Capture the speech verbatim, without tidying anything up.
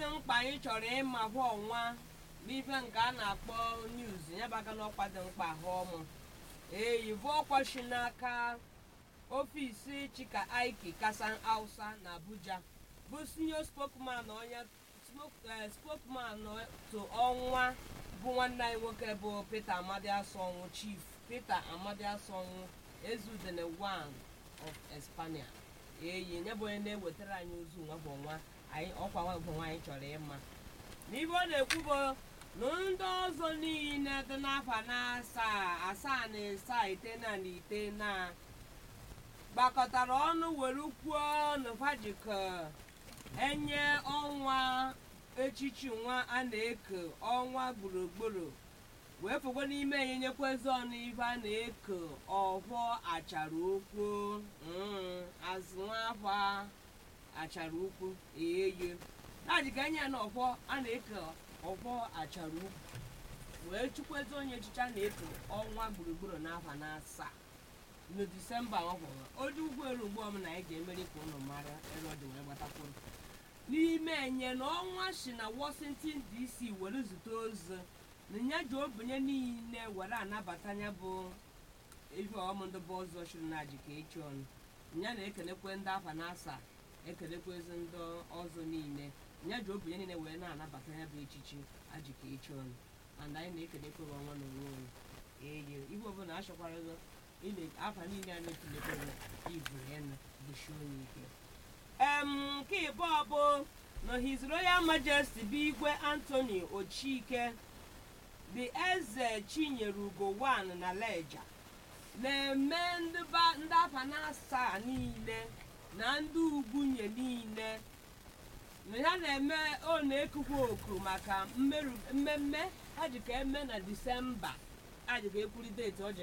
dị mkpa anyị chọrọ ịma bụ ọnwa n'ife nke a na-akpọ news ya bụ aka n'ọkwa dị mkpa ha ọmụ eyi bụ ọkwa shi n'aka ofisi Chika Aiki Kasan Hausa na Abuja bụ senior spokesman onye spokesman to ọnwa bụ nwanne anyị nwoke bụ Peter Amadi Asonwu Chief Peter Amadi Asonwu Ezudene one of Espanya eyi nye bụ onye na-ewetara anyị ozu nwa bụ ọnwa anyị ọkwa nwa bụ nwa anyị chọrọ ịma n'ibe ọ na-ekwu bụ na ndị ọzọ niile dị n'afọ na asaa asaa na asaa ite na na ite na gbakọtara ọnụ were kwuo na fajika enye ọnwa echichi nwa a na-eke ọnwa gburugburu wee fụkwa n'ime enye nyekwezi ọnụ ife a na-eke ọfọ achara okwu azụ nwaafọ achara ukwu eye na-adịga enye ya na ọfọ a na-eke ọfọ achara ukwu wee chukwezi onye echichi a na-eke ọnwa gburugburu n'afọ na asaa na Disemba ọhụrụ oji ugwu eru ugbu ọm na anyị ga-emeri ka ụnụ mara elu ọdị wee gbatakwuru n'ime enye na ọnwa si na Washington D C were zute ozi na nya ji obinye niile were anabata ya bụ ife ọmụndụ bụ ọzọ chiri na ajị ka echi ọnụ nya na-ekelekwe ndị afa na asaa ekelekwezi ndị ọzọ niile nya ji obinye niile wee na-anabata ya bụ echichi ajị ka echi ọnụ and anyị na-ekelekwe ọnwa na onwe onye eye ife ọbụla achọkwara ọzọ ile afa niile a na-ekelekwe iburu ya na bụshi onye ike em nke ịbụọ bụ na His Royal Majesty bụ Igwe Anthony Ochike the Eze Chinyerugo one na Leja na-eme ndị afa na asaa niile na ndị Ugwunye niile na ya na-eme ọ na-ekukwa oku maka mmemme ha ji ka eme na Disemba a ji ka ekwuri deeti ọ ji